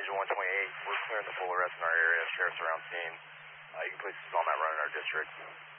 Division 128. We're clearing the full arrest in our area. Sheriff's around scene. You can place this on that run in our district.